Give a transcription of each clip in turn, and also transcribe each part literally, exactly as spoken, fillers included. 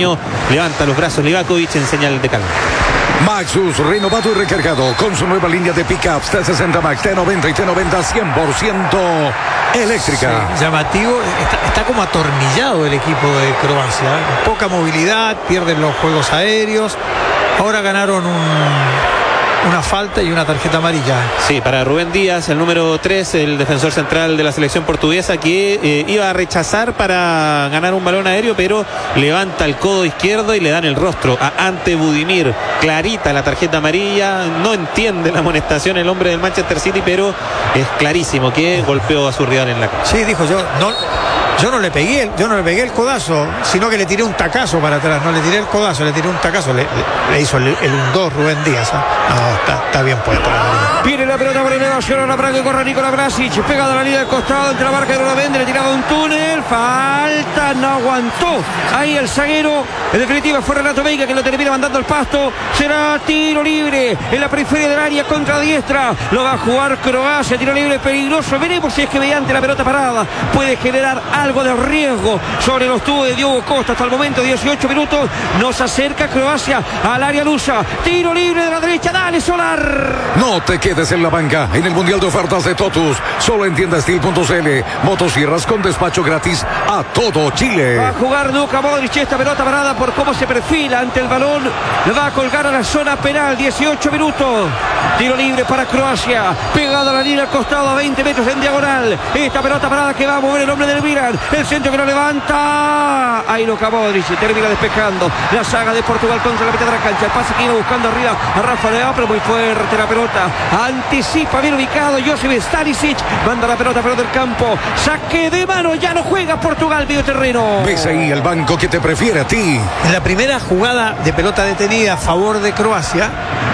daño. Levanta los brazos Livakovic en señal de calma. Maxus, renovado y recargado con su nueva línea de pickups T sesenta Max, T noventa y T noventa cien por ciento eléctrica. Sí, llamativo, está, está como atornillado el equipo de Croacia. Poca movilidad, pierden los juegos aéreos. Ahora ganaron un... una falta y una tarjeta amarilla. Sí, para Rubén Díaz, el número tres, el defensor central de la selección portuguesa, que eh, iba a rechazar para ganar un balón aéreo, pero levanta el codo izquierdo y le dan el rostro a Ante Budimir. Clarita la tarjeta amarilla, no entiende la amonestación el hombre del Manchester City, pero es clarísimo que golpeó a su rival en la cara. Sí, dijo yo, no... Yo no le pegué, el, yo no le pegué el codazo, sino que le tiré un tacazo para atrás. No le tiré el codazo, le tiré un tacazo. Le, le, le hizo el, el un dos Rubén Díaz. ¿eh? No, está, está bien puesto. Viene la pelota por elevación a la Praga que corre Nikola Brasic. Pegado a la línea del costado entre la marca de Nuevamente. Le tiraba un túnel. Falta, no aguantó. Ahí el zaguero. En definitiva fue Renato Veiga que lo termina mandando al pasto. Será tiro libre en la periferia del área contra diestra. Lo va a jugar Croacia. Tiro libre peligroso. Veremos si es que mediante la pelota parada puede generar algo de riesgo sobre los tubos de Diogo Costa. Hasta el momento dieciocho minutos, nos acerca Croacia al área lusa. Tiro libre de la derecha, dale Solar. No te quedes en la banca en el Mundial de Ofertas de Totus, solo en tienda steel punto c l. Motosierras con despacho gratis a todo Chile. Va a jugar Luka Modric esta pelota parada por cómo se perfila ante el balón. Le va a colgar a la zona penal. Dieciocho minutos, tiro libre para Croacia, pegado a la línea al costado a veinte metros en diagonal. Esta pelota parada que va a mover el hombre del Milan. El centro que no levanta. Ahí Luka Modric termina despejando la saga de Portugal contra la mitad de la cancha. El pase que iba buscando arriba a Rafa Leao, pero muy fuerte la pelota. Anticipa, bien ubicado Josip Stanisic. Manda la pelota por el campo. Saque de mano, ya no juega Portugal, medio terreno. Ves ahí el banco que te prefiere a ti. En la primera jugada de pelota detenida a favor de Croacia,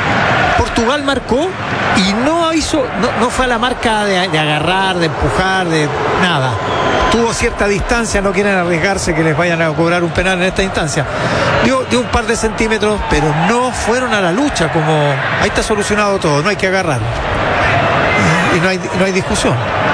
Portugal marcó y no hizo, no, no fue a la marca de, de agarrar, de empujar, de nada. Tuvo cierta distancia, no quieren arriesgarse que les vayan a cobrar un penal en esta instancia. Dio, dio un par de centímetros, pero no fueron a la lucha, como ahí está solucionado todo, no hay que agarrar. Y no hay, no hay discusión.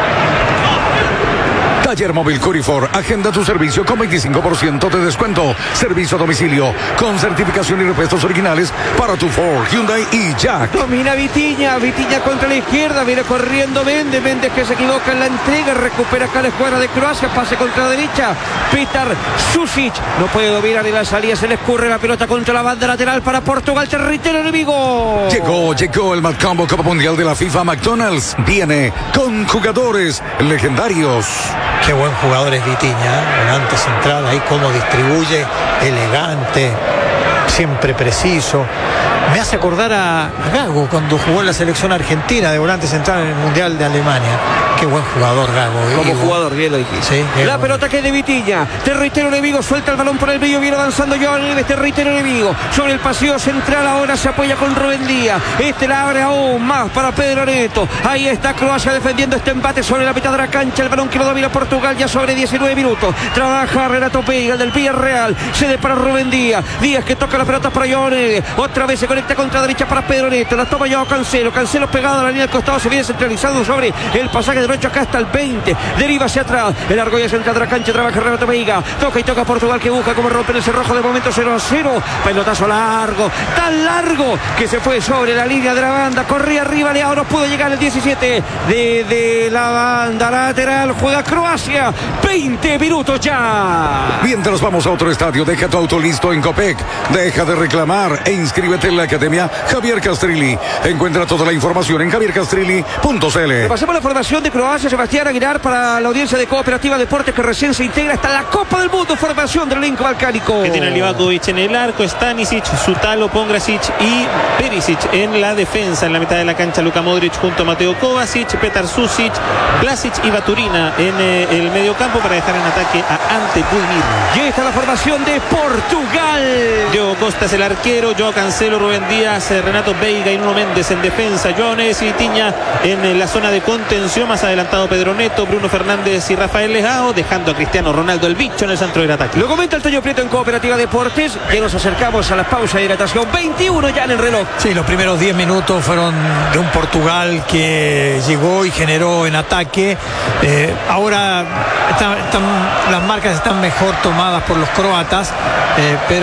Taller Móvil Curifor, agenda tu servicio con veinticinco por ciento de descuento. Servicio a domicilio con certificación y repuestos originales para tu Ford, Hyundai y Jack. Domina Vitinha, Vitinha contra la izquierda, viene corriendo Méndez, Méndez que se equivoca en la entrega, recupera acá la escuadra de Croacia, pase contra la derecha, Petar Susic, no puede dominar en la salida, se le escurre la pelota contra la banda lateral para Portugal, territorio enemigo. Llegó, llegó el Matcombo Copa Mundial de la FIFA. McDonald's viene con jugadores legendarios. Qué buen jugador es Vitinha, volante central, ahí cómo distribuye, elegante, siempre preciso. Me hace acordar a Gago cuando jugó en la selección argentina de volante central en el Mundial de Alemania. Qué buen jugador Gago. Como Digo. jugador, bien lo dijiste. Sí, la pelota que es de Vitinha. Territorio enemigo, suelta el balón por el medio, viene avanzando Joao Neves, territorio enemigo. Sobre el pasillo central ahora se apoya con Rubén Díaz. Este la abre aún más para Pedro Neto. Ahí está Croacia defendiendo este empate sobre la mitad de la cancha. El balón que lo domina Portugal ya sobre diecinueve minutos. Trabaja Renato Veiga, el del Villarreal. Cede para Rubén Díaz. Díaz que toca la pelota para Joao Neves. Otra vez se conecta contra la derecha para Pedro Neto. La toma Joao Cancelo. Cancelo pegado a la línea del costado. Se viene centralizado sobre el pasaje derecho acá hasta el veinte. Deriva hacia atrás. El argolla central de la cancha. Trabaja Renato Veiga. Toca y toca Portugal que busca como romper el cerrojo. De momento cero a cero. Pelotazo largo. Tan largo que se fue sobre la línea de la banda. Corría arriba Leao. No pudo llegar el diecisiete de, de la banda lateral. Juega Croacia. veinte minutos ya. Mientras vamos a otro estadio, deja tu auto listo en Copec. Deja de reclamar e inscríbete en la Academia Javier Castrilli. Encuentra toda la información en javier castrilli punto c l. Pasemos a la formación de Croacia. Sebastián Aguilar para la audiencia de Cooperativa Deportes que recién se integra hasta la Copa del Mundo. Formación del elenco balcánico. Que tiene a Livakovic en el arco, Stanisic, Sutalo, Pongracic y Perisic en la defensa. En la mitad de la cancha Luka Modric junto a Mateo Kovacic, Petar Susic, Vlasic y Baturina en eh, el mediocampo para dejar en ataque a Ante Budimir. Y esta es la formación de Portugal. Diogo Costa es el arquero, Joao Cancelo, Rubén Díaz, Renato Veiga y Nuno Méndez en defensa, Joao Neves y Vitinha en la zona de contención, más adelantado Pedro Neto, Bruno Fernández y Rafael Leao, dejando a Cristiano Ronaldo el bicho en el centro del ataque. Lo comenta el Toño Prieto en Cooperativa Deportes, que nos acercamos a la pausa de hidratación. veintiuno ya en el reloj. Sí, los primeros diez minutos fueron de un Portugal que llegó y generó en ataque. Eh, ahora están, están, las marcas están mejor tomadas por los croatas, eh, pero